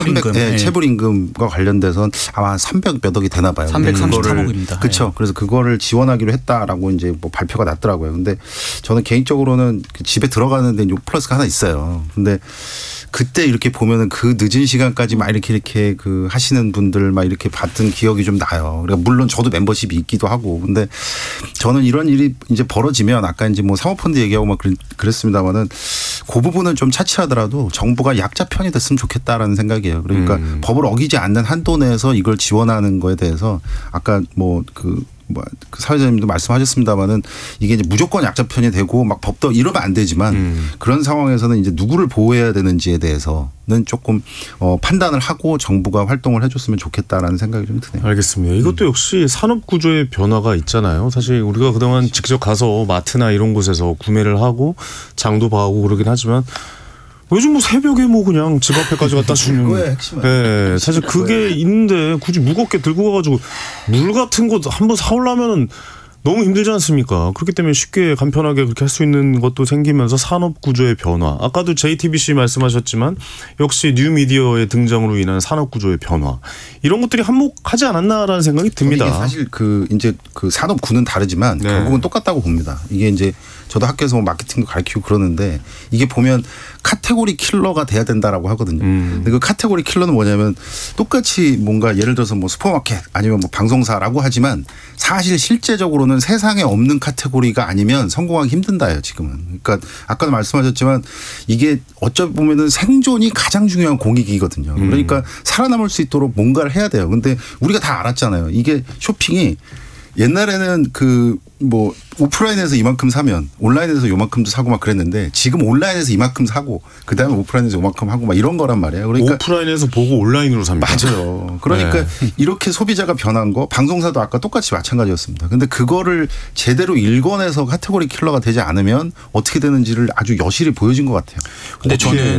임금. 네, 체불 임금과 관련돼서는 아마 300 몇 억이 되나 봐요. 333억입니다. 그렇죠. 그래서 그거를 지원하기로 했다라고 이제 뭐 발표가 났더라고요. 근데 저는 개인적으로는 집에 들어가는데 플러스가 하나 있어요. 근데 그때 이렇게 보면은 그 늦은 시간까지 막 이렇게 그 하시는 분들 막 이렇게 봤던 기억이 좀 나요. 그러니까 물론 저도 멤버십이 있기도 하고, 근데 저는 이런 일이 이제 벌어지면 아까 이제 뭐 사모펀드 얘기하고 막 그랬습니다만은 그 부분은 좀 차치하더라도 정부가 약자 편이 됐으면 좋겠다라는 생각이에요. 그러니까 법을 어기지 않는 한도 내에서 이걸 지원하는 거에 대해서 아까 그 사회자님도 말씀하셨습니다마는 이게 이제 무조건 약자 편이 되고 막 법도 이러면 안 되지만 그런 상황에서는 이제 누구를 보호해야 되는지에 대해서는 조금 판단을 하고 정부가 활동을 해줬으면 좋겠다라는 생각이 좀 드네요. 알겠습니다. 이것도 역시 산업 구조의 변화가 있잖아요. 사실 우리가 그동안 직접 가서 마트나 이런 곳에서 구매를 하고 장도 봐오고 그러긴 하지만 요즘 뭐 새벽에 뭐 그냥 집 앞에까지 갖다 주는. 그거의 핵심은. 네, 사실 그게 있는데 굳이 무겁게 들고 가가지고 물 같은 거 한번 사오려면은 너무 힘들지 않습니까? 그렇기 때문에 쉽게 간편하게 그렇게 할 수 있는 것도 생기면서 산업 구조의 변화. 아까도 JTBC 말씀하셨지만 역시 뉴미디어의 등장으로 인한 산업 구조의 변화. 이런 것들이 한몫하지 않았나라는 생각이 듭니다. 이게 사실 이제 산업군은 다르지만 네. 결국은 똑같다고 봅니다. 이게 이제 저도 학교에서 뭐 마케팅도 가르치고 그러는데 이게 보면 카테고리 킬러가 돼야 된다라고 하거든요. 근데 그 카테고리 킬러는 뭐냐면 똑같이 뭔가 예를 들어서 뭐 슈퍼마켓 아니면 뭐 방송사라고 하지만 사실 실제적으로는 세상에 없는 카테고리가 아니면 성공하기 힘든다예요, 지금은. 그러니까 아까도 말씀하셨지만 이게 어쩌 보면은 생존이 가장 중요한 공익이거든요. 그러니까 살아남을 수 있도록 뭔가를 해야 돼요. 근데 우리가 다 알았잖아요. 이게 쇼핑이 옛날에는 뭐 오프라인에서 이만큼 사면 온라인에서 요만큼도 사고 막 그랬는데 지금 온라인에서 이만큼 사고 그다음에 오프라인에서 요만큼 하고 막 이런 거란 말이에요. 그러니까 오프라인에서 보고 온라인으로 삽니다. 맞아요. 그러니까 네. 이렇게 소비자가 변한 거 방송사도 아까 똑같이 마찬가지였습니다. 근데 그거를 제대로 읽어내서 카테고리 킬러가 되지 않으면 어떻게 되는지를 아주 여실히 보여진 것 같아요. 근데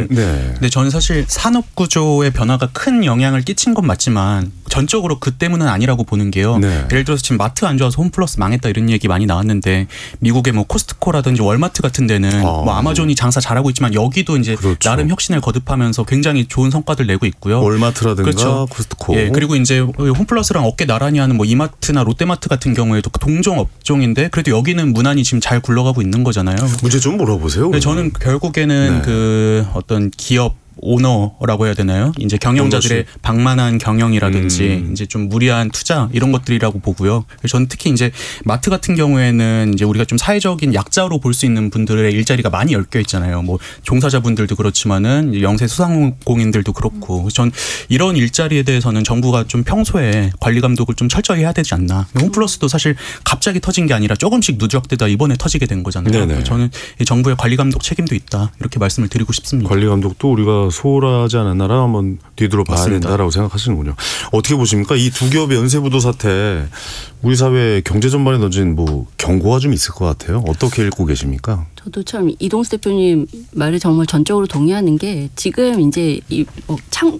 저는 사실 산업 구조의 변화가 큰 영향을 끼친 건 맞지만 전적으로 그 때문은 아니라고 보는 게요. 네. 예를 들어서 지금 마트 안 좋아서 홈플러스 망했다 이런 얘기 많이 나왔는데 미국의 뭐 코스트코라든지 월마트 같은 데는 뭐 아마존이 장사 잘하고 있지만 여기도 이제 그렇죠. 나름 혁신을 거듭하면서 굉장히 좋은 성과들 내고 있고요. 월마트라든가 그렇죠. 코스트코. 예, 그리고 이제 홈플러스랑 어깨 나란히 하는 뭐 이마트나 롯데마트 같은 경우에도 동종 업종인데 그래도 여기는 무난히 지금 잘 굴러가고 있는 거잖아요. 문제 좀 물어보세요. 근데 저는 결국에는 그 어떤 기업 오너라고 해야 되나요? 이제 경영자들의 방만한 경영이라든지 이제 좀 무리한 투자 이런 것들이라고 보고요. 저는 특히 이제 마트 같은 경우에는 이제 우리가 좀 사회적인 약자로 볼 수 있는 분들의 일자리가 많이 엮여 있잖아요. 뭐 종사자분들도 그렇지만은 영세 소상공인들도 그렇고. 전 이런 일자리에 대해서는 정부가 좀 평소에 관리 감독을 좀 철저히 해야 되지 않나. 홈플러스도 사실 갑자기 터진 게 아니라 조금씩 누적되다 이번에 터지게 된 거잖아요. 네네. 저는 정부의 관리 감독 책임도 있다 이렇게 말씀을 드리고 싶습니다. 관리 감독도 우리가 소홀하지 않았나라 한번 뒤돌아봐야 맞습니다. 된다라고 생각하시는군요. 어떻게 보십니까? 이 두 기업의 연쇄부도 사태 우리 사회 경제 전반에 던진 뭐 경고가 좀 있을 것 같아요. 어떻게 읽고 계십니까? 저도 참 이동수 대표님 말에 정말 전적으로 동의하는 게 지금 이제 이 뭐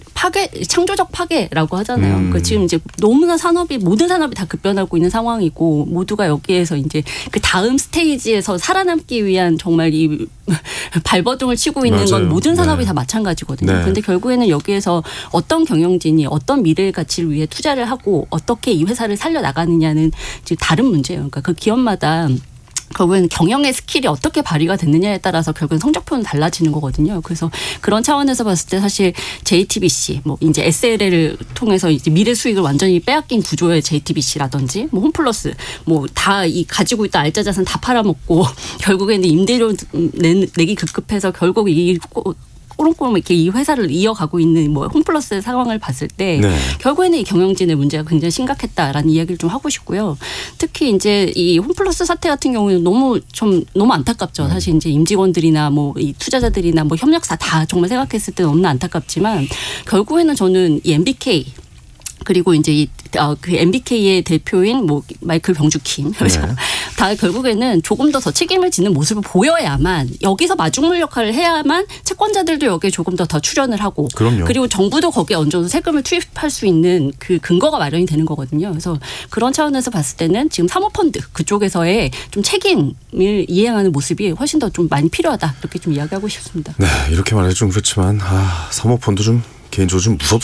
창조적 파괴라고 하잖아요. 그러니까 지금 이제 너무나 모든 산업이 다 급변하고 있는 상황이고 모두가 여기에서 이제 그 다음 스테이지에서 살아남기 위한 정말 이 발버둥을 치고 있는 맞아요. 건 모든 산업이 네. 다 마찬가지거든요. 네. 그런데 결국에는 여기에서 어떤 경영진이 어떤 미래 가치를 위해 투자를 하고 어떻게 이 회사를 살려나가느냐는 지금 다른 문제예요. 그러니까 그 기업마다 결국에는 경영의 스킬이 어떻게 발휘가 됐느냐에 따라서 결국은 성적표는 달라지는 거거든요. 그래서 그런 차원에서 봤을 때 사실 JTBC, 뭐 이제 SLL을 통해서 이제 미래 수익을 완전히 빼앗긴 구조의 JTBC라든지 뭐 홈플러스, 뭐 다 이 가지고 있던 알짜 자산 다 팔아먹고 결국에는 임대료 내기 급급해서 결국 이 꼬롱꼬롱 이렇게 이 회사를 이어가고 있는 뭐 홈플러스의 상황을 봤을 때 네. 결국에는 이 경영진의 문제가 굉장히 심각했다라는 이야기를 좀 하고 싶고요. 특히 이제 이 홈플러스 사태 같은 경우는 너무 안타깝죠. 사실 이제 임직원들이나 뭐 이 투자자들이나 뭐 협력사 다 정말 생각했을 때 너무나 안타깝지만 결국에는 저는 이 MBK 그리고 이제 그 MBK의 대표인 뭐 마이클 병주킴 다 결국에는 조금 더 책임을 지는 모습을 보여야만 여기서 마중물 역할을 해야만 채권자들도 여기에 조금 더 출연을 하고 그럼요. 그리고 정부도 거기에 어느 정도 세금을 투입할 수 있는 그 근거가 마련이 되는 거거든요. 그래서 그런 차원에서 봤을 때는 지금 사모펀드 그쪽에서의 좀 책임을 이행하는 모습이 훨씬 더 좀 많이 필요하다 이렇게 좀 이야기하고 싶습니다. 네, 이렇게 말해서 좀 그렇지만 사모펀드 좀 개인적으로 좀